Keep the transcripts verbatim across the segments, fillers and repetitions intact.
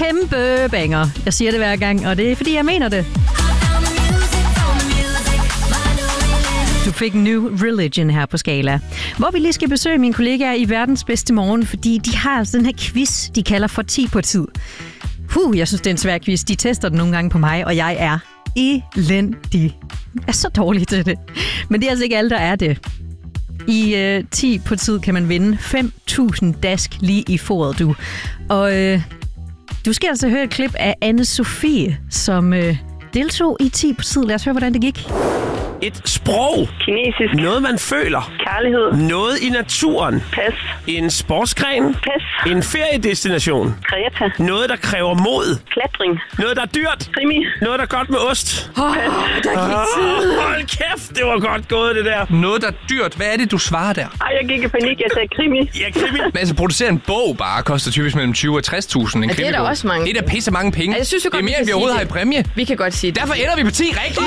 kæmpe banger. Jeg siger det hver gang, og det er fordi, jeg mener det. Du fik New Religion her på Skala, hvor vi lige skal besøge mine kollegaer i Verdens Bedste Morgen, fordi de har altså den her quiz, de kalder for ti på tid. Puh, jeg synes, det er en svær quiz. De tester den nogle gange på mig, og jeg er elendig. Jeg er så dårlig til det. Men det er altså ikke alle, der er det. I øh, ti på tid kan man vinde fem tusind dask lige i foret, du. Og øh, du skal altså høre et klip af Anne-Sophie, som øh, deltog i ti på tid. Lad os høre, hvordan det gik. Et sprog. Kinesisk. Noget, man føler. Kærlighed. Noget i naturen. Pas. En sportsgren. Pas. En feriedestination. Kreta. Noget, der kræver mod. Klatring. Noget, der er dyrt. Krimi. Noget, der er godt med ost. Oh, der Oh, hold kæft, det var godt gået, det der. Noget, der er dyrt. Hvad er det, du svarer der? Ej, jeg gik i panik. Jeg sagde krimi. Ja, krimi. Men altså, producere en bog bare koster typisk mellem tyve og tres tusind. En Ja, det er der også mange. Det er da pisse mange penge. Ja, jeg synes jo det er godt, mere, vi end vi kan overhovedet har sige i præmie. Vi kan godt sige det. Derfor ender vi på ti rigtigt.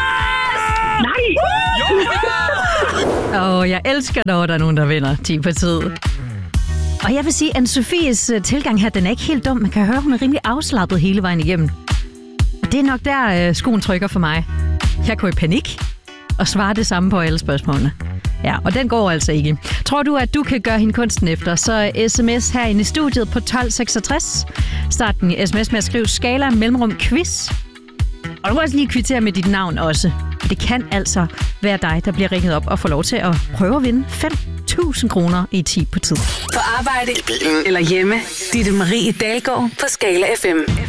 Nej! Jo! Åh, oh, jeg elsker, når der er nogen, der vinder ti på tid. Og jeg vil sige, at Anne-Sophies uh, tilgang her, den er ikke helt dum. Man kan høre, hun er rimelig afslappet hele vejen igennem. Og det er nok der, uh, skoen trykker for mig. Jeg går i panik og svarer det samme på alle spørgsmålene. Ja, og den går altså ikke. Tror du, at du kan gøre hende kunsten efter, så sms herinde i studiet på tolv seksogtres. Start den i sms med at skrive Skala mellemrum quiz. Og du må også lige kvittere med dit navn også. Det kan altså være dig, der bliver ringet op og får lov til at prøve at vinde fem tusind kroner i ti på tid. På arbejde, i bilen eller hjemme. Ditte Marie Dalgaard på Skala F M.